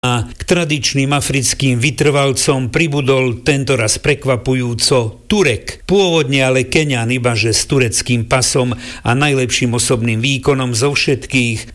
A k tradičným africkým vytrvalcom pribudol tentoraz prekvapujúco Turek. Pôvodne ale Keňan, ibaže s tureckým pasom a najlepším osobným výkonom zo všetkých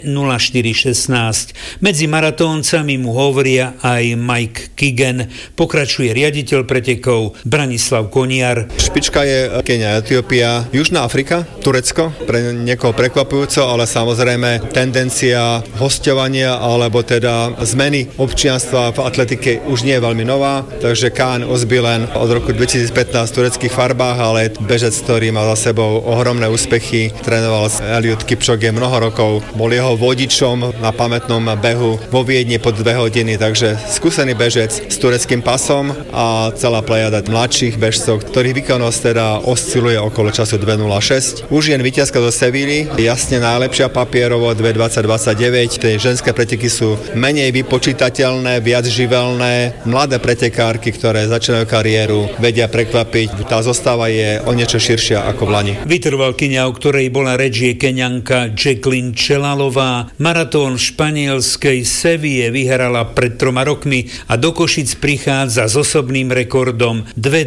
2:04:16. Medzi maratóncami mu hovoria aj Mike Kigen. Pokračuje riaditeľ pretekov Branislav Koniar. Špička je Keňa, Etiópia, Južná Afrika, Turecko. Pre niekoho prekvapujúco, ale samozrejme tendencia hosťovania alebo teda zmeny občianstva v atletike už nie je veľmi nová, takže Kaan Özbilen od roku 2015 v tureckých farbách, ale bežec, ktorý má za sebou ohromné úspechy, trénoval s Eliud Kipchoge mnoho rokov, bol jeho vodičom na pamätnom behu vo Viedni pod 2 hodiny, takže skúsený bežec s tureckým pasom a celá plejada mladších bežcov, ktorých výkonnosť teda osciluje okolo času 2:06. Už jen víťazka zo Sevilly, jasne najlepšia papierovo 2:20:29. Tie ženské preteky sú menej vypočítateľné, viac živelné. Mladé pretekárky, ktoré začínajú kariéru, vedia prekvapiť. Tá zostava je o niečo širšia ako v lani. Vytrvalkyňa, o ktorej bola reč, je Keňanka Jacqueline Chelalová. Maratón v španielskej Seville vyhrala pred 3 rokmi a do Košic prichádza s osobným rekordom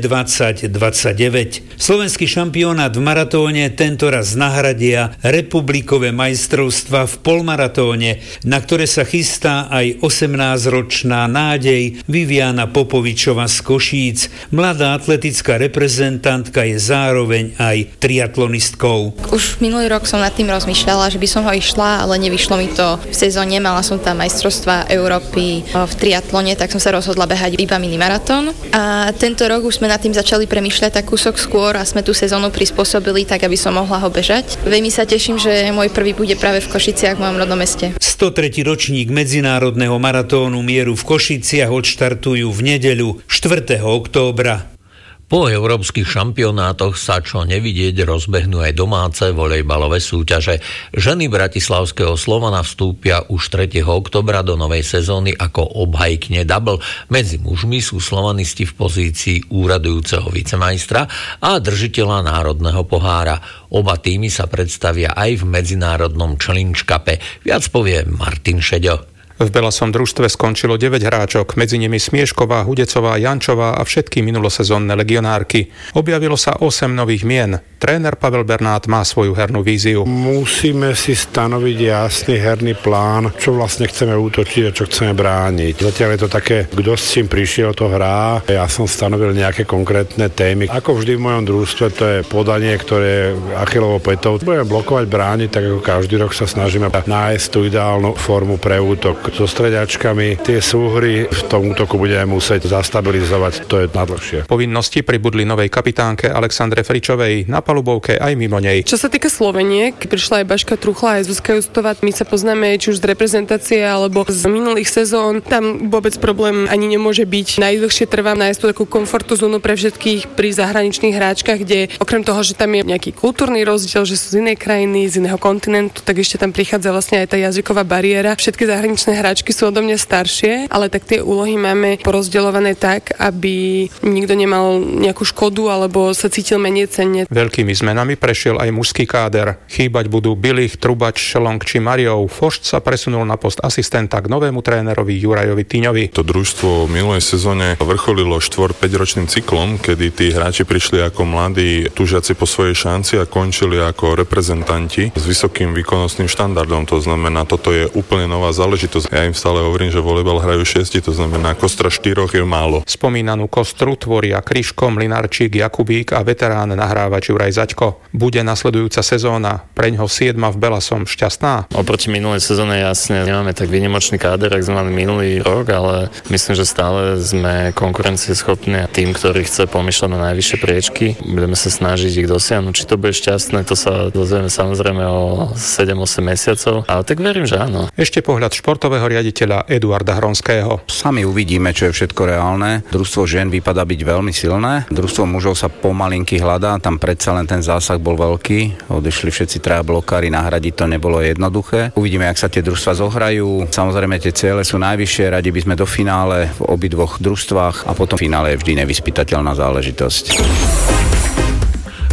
2:20:29. Slovenský šampionát v maratóne tentoraz nahradia republikové majstrovstvá v polmaratóne, na ktoré sa chystá aj 18-ročná nádej Viviana Popovičová z Košíc. Mladá atletická reprezentantka je zároveň aj triatlonistkou. Už minulý rok som nad tým rozmýšľala, že by som ho išla, ale nevyšlo mi to v sezóne. Mala som tam majstrovstvá Európy v triatlone, tak som sa rozhodla behať iba minimaratón. A tento rok už sme nad tým začali premýšľať tak kúsok skôr a sme tú sezónu prispôsobili tak, aby som mohla ho bežať. Veľmi sa teším, že môj prvý bude práve v Košiciach, v mojom rodnom meste. 103. ročník medzinárodného maratónu mieru v Košiciach odštartujú v nedeľu 4. októbra. Po európskych šampionátoch sa čo nevidieť rozbehnú aj domáce volejbalové súťaže. Ženy bratislavského Slovana vstúpia už 3. októbra do novej sezóny ako obhajkne double. Medzi mužmi sú slovanisti v pozícii úradujúceho vicemajstra a držiteľa národného pohára. Oba týmy sa predstavia aj v medzinárodnom Challenge Cupe. Viac povie Martin Šeďo. V Belasom družstve skončilo 9 hráčok, medzi nimi Smiešková, Hudecová, Jančová a všetky minulosezónne legionárky. Objavilo sa 8 nových mien. Tréner Pavel Bernát má svoju hernú víziu. Musíme si stanoviť jasný herný plán, čo vlastne chceme útočiť a čo chceme brániť. Zatiaľ je to také, kto s čím prišiel, to hrá. Ja som stanovil nejaké konkrétne témy. Ako vždy v mojom družstve, to je podanie, ktoré je Achillovou pätou. Budeme blokovať, brániť, tak ako každý rok sa snažíme nájsť tú ideálnu formu pre útok. So streďačkami tie súhry v tom útoku budeme musieť zastabilizovať, to je najdlhšie. Povinnosti pribudli novej kapitánke Alexandre Fričovej, na palubovke aj mimo nej. Čo sa týka Sloveniek, prišla aj Baška Truchla, aj Zuzka Justová, my sa poznáme či už z reprezentácie alebo z minulých sezón. Tam vôbec problém ani nemôže byť. Najdlhšie trvá nájsť tú takú komfortnú zónu pre všetkých pri zahraničných hráčkach, kde okrem toho, že tam je nejaký kultúrny rozdiel, že sú z inej krajiny, z iného kontinentu, tak ešte tam prichádza vlastne aj tá jazyková bariéra. Všetky zahraničné hráčky sú odo mňa staršie, ale tak tie úlohy máme porozdeľované tak, aby nikto nemal nejakú škodu alebo sa cítil menej cenne. Veľkými zmenami prešiel aj mužský káder. Chýbať budú Bilich, Trubač, Šelong či Mariov. Fošt sa presunul na post asistenta k novému trénerovi Jurajovi Tyňovi. To družstvo v minulej sezóne vrcholilo 4-5 ročným cyklom, kedy tí hráči prišli ako mladí tužiaci po svojej šanci a končili ako reprezentanti s vysokým výkonnostným štandardom. To znamená, toto je úplne nová záležitosť. Ja im stále hovorím, že volejbal hrajú 6, to znamená, kostra 4 je málo. Spomínanú kostru tvoria Kryško, Mlynarčík, Jakubík a veterán nahrávač Juraj Zaďko. Bude nasledujúca sezóna preňho 7 v Belasom šťastná? Oproti minulej sezóne jasne nemáme tak výnimočný káder, ako sme mali minulý rok, ale myslím, že stále sme konkurencieschopní a tým, ktorý chce pomýšľať na najvyššie priečky, budeme sa snažiť ich dosiahnuť. Či to bude šťastné, to sa dozvieme samozrejme o 7-8 mesiacov, ale tak verím, že áno. Ešte pohľad športového riaditeľa Eduarda Hronského. Sami uvidíme, čo je všetko reálne. Družstvo žien vypadá byť veľmi silné. Družstvo mužov sa pomalinky hľadá, tam predsa len ten zásah bol veľký. Odišli všetci traja blokári, nahradiť to nebolo jednoduché. Uvidíme, jak sa tie družstva zohrajú. Samozrejme, tie ciele sú najvyššie, radi by sme do finále v obidvoch družstvách a potom finále je vždy nevyspytateľná záležitosť.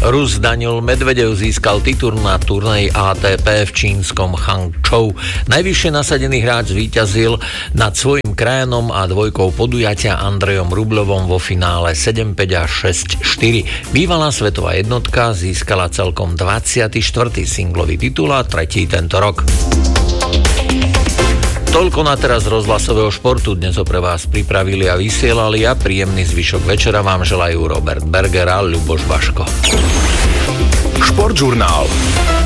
Rus Daniil Medvedev získal titul na turnaji ATP v čínskom Hangzhou. Najvyššie nasadený hráč zvíťazil nad svojím krajanom a dvojkou podujatia Andrejom Rubľovom vo finále 7-5 a 6-4. Bývalá svetová jednotka získala celkom 24. singlový titul a tretí tento rok. Toľko na teraz rozhlasového športu. Dnes ho pre vás pripravili a vysielali a príjemný zvyšok večera vám želajú Robert Berger a Ľuboš Vaško. Športžurnál.